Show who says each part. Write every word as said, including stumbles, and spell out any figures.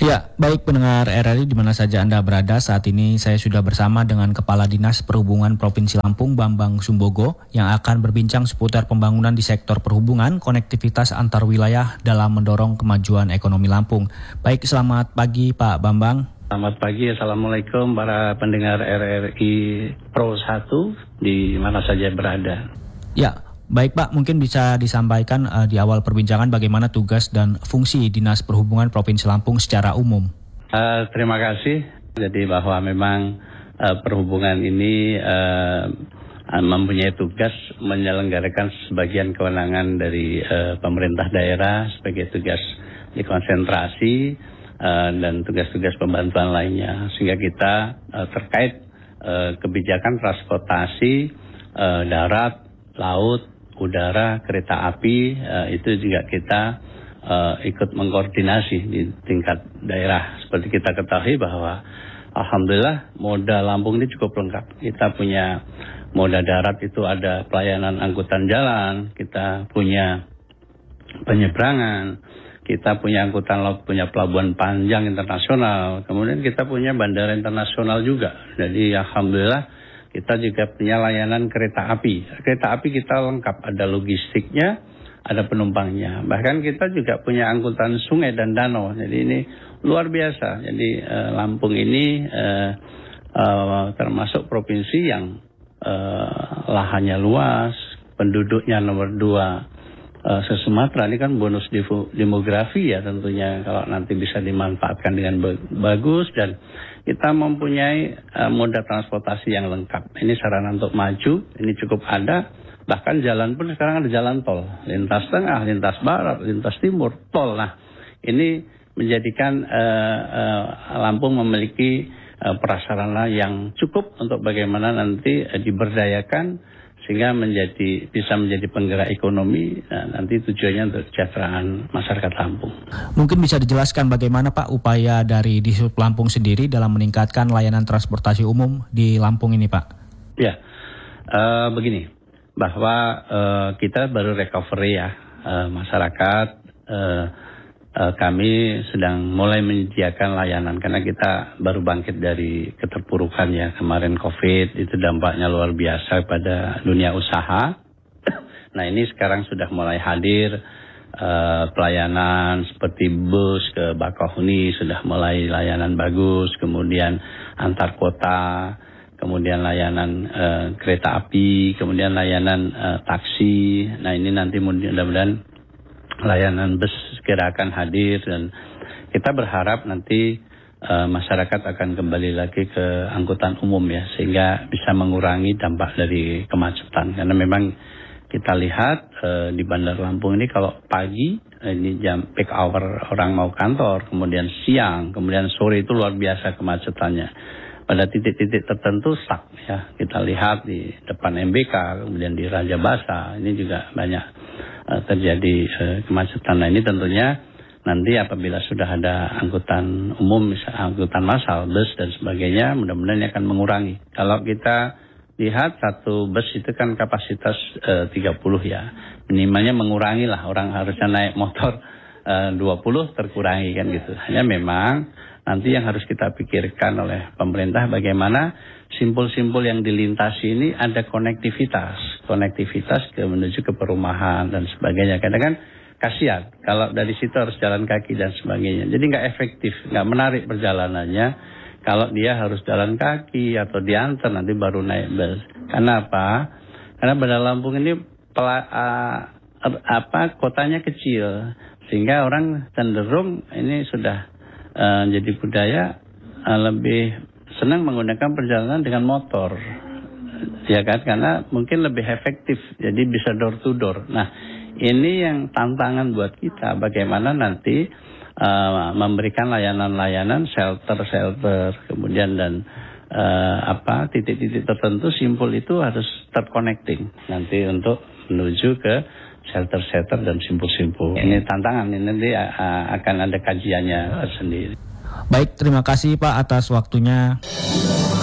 Speaker 1: Ya, baik pendengar R R I di mana saja Anda berada, saat ini saya sudah bersama dengan Kepala Dinas Perhubungan Provinsi Lampung, Bambang Sumbogo, yang akan berbincang seputar pembangunan di sektor perhubungan, konektivitas antar wilayah dalam mendorong kemajuan ekonomi Lampung. Baik, selamat pagi Pak Bambang.
Speaker 2: Selamat pagi, Assalamualaikum para pendengar R R I Pro satu di mana saja berada.
Speaker 1: Ya, baik Pak, mungkin bisa disampaikan uh, di awal perbincangan bagaimana tugas dan fungsi Dinas Perhubungan Provinsi Lampung secara umum.
Speaker 2: Uh, terima kasih. Jadi bahwa memang uh, perhubungan ini uh, mempunyai tugas menyelenggarakan sebagian kewenangan dari uh, pemerintah daerah sebagai tugas dikonsentrasi uh, dan tugas-tugas pembantuan lainnya. Sehingga kita uh, terkait uh, kebijakan transportasi uh, darat, laut, udara, kereta api, uh, itu juga kita uh, ikut mengkoordinasi di tingkat daerah. Seperti kita ketahui bahwa alhamdulillah moda Lampung ini cukup lengkap. Kita punya moda darat itu ada pelayanan angkutan jalan, kita punya penyeberangan, kita punya angkutan laut, punya pelabuhan panjang internasional, kemudian kita punya bandara internasional juga. Jadi alhamdulillah kita juga punya layanan kereta api. Kereta api kita lengkap, ada logistiknya, ada penumpangnya. Bahkan kita juga punya angkutan sungai dan danau. Jadi ini luar biasa. Jadi eh, Lampung ini eh, eh, termasuk provinsi yang eh, lahannya luas, penduduknya nomor dua eh, se-Sumatera. Ini kan bonus demografi ya tentunya kalau nanti bisa dimanfaatkan dengan bagus, dan kita mempunyai uh, moda transportasi yang lengkap. Ini sarana untuk maju, ini cukup ada. Bahkan jalan pun sekarang ada jalan tol. Lintas tengah, lintas barat, lintas timur, tol. Nah, ini menjadikan uh, uh, Lampung memiliki uh, prasarana yang cukup untuk bagaimana nanti uh, diberdayakan sehingga menjadi bisa menjadi penggerak ekonomi. Nah, nanti tujuannya untuk kesejahteraan masyarakat Lampung.
Speaker 1: Mungkin bisa dijelaskan bagaimana Pak upaya dari Dishub Lampung sendiri dalam meningkatkan layanan transportasi umum di Lampung ini Pak?
Speaker 2: Ya, uh, begini, bahwa uh, kita baru recovery ya, uh, masyarakat uh, uh, kami sedang mulai menyediakan layanan karena kita baru bangkit dari keterpurukan ya, kemarin COVID itu dampaknya luar biasa pada dunia usaha. Nah ini sekarang sudah mulai hadir uh, pelayanan seperti bus ke Bakauheni sudah mulai layanan bagus, kemudian antar kota, kemudian layanan uh, kereta api, kemudian layanan uh, taksi. Nah ini nanti mudah-mudahan layanan bus segera akan hadir, dan kita berharap nanti uh, masyarakat akan kembali lagi ke angkutan umum ya, sehingga bisa mengurangi dampak dari kemacetan. Karena memang kita lihat uh, di Bandar Lampung ini kalau pagi uh, ini jam peak hour orang mau kantor, kemudian siang, kemudian sore itu luar biasa kemacetannya. Pada titik-titik tertentu stuck ya. Kita lihat di depan M B K, kemudian di Raja Basa, ini juga banyak uh, terjadi uh, kemacetan. Nah ini tentunya nanti apabila sudah ada angkutan umum, misalnya angkutan massal, bus dan sebagainya, mudah-mudahan ini akan mengurangi. Kalau kita lihat satu bus itu kan kapasitas uh, tiga puluh ya, minimalnya mengurangi lah, orang harusnya naik motor uh, dua puluh terkurangi kan gitu. Hanya memang nanti yang harus kita pikirkan oleh pemerintah bagaimana simpul-simpul yang dilintasi ini ada konektivitas, konektivitas ke menuju ke perumahan dan sebagainya. Kadang kan kasihan kalau dari situ harus jalan kaki dan sebagainya. Jadi nggak efektif, nggak menarik perjalanannya kalau dia harus jalan kaki atau diantar nanti baru naik bus. Kenapa? Karena Bandar Lampung ini pela, uh, apa kotanya kecil, sehingga orang cenderung ini sudah Uh, jadi budaya uh, lebih senang menggunakan perjalanan dengan motor, ya kan? Karena mungkin lebih efektif, jadi bisa door to door. Nah, ini yang tantangan buat kita, bagaimana nanti uh, memberikan layanan-layanan shelter-shelter, kemudian dan uh, apa titik-titik tertentu simpul itu harus terconnecting nanti untuk menuju ke shelter-shelter dan simpul-simpul. Ini tantangan, ini nanti uh, akan ada kajiannya tersendiri.
Speaker 1: Baik, terima kasih Pak atas waktunya.